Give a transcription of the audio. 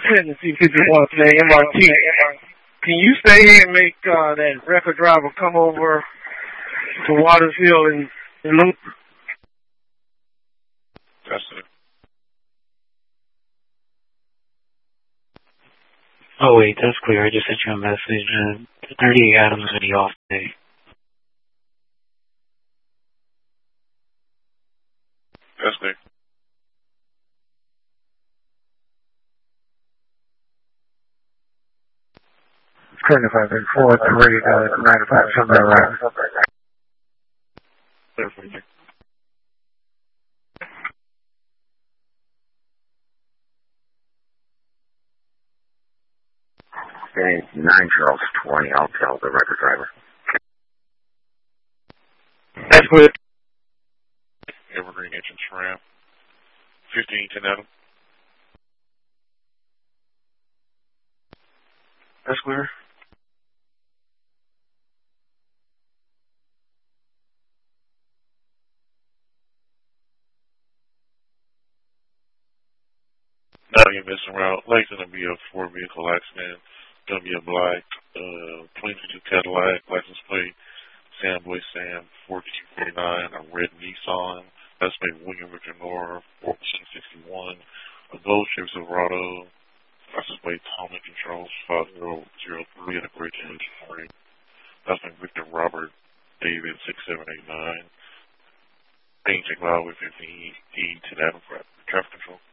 Tennessee 51 today, MRT. Can you stay here and make that record driver come over to Waters Hill and loop? That's it. Oh wait, that's clear. I just sent you a message. 38 Adams will be off today. That's clear. Current 534, 3 to 95, something around. Clear for you. Okay, 9 Charles 20, I'll tell the record driver. That's good. Evergreen entrance ramp. 1510 Adam. That's clear. Now you're missing route. Lake's gonna be a 4-vehicle accident. Gonna be a black 22 Cadillac, license plate Sam Boy Sam 1449, a red Nissan. That's made William Richard Nora 1461, a gold Chevy Silverado. License plate Tommy Controls 5003 at a bridge in Detroit. That's been Victor Robert David 6789. Being checked out with 15E to that traffic control.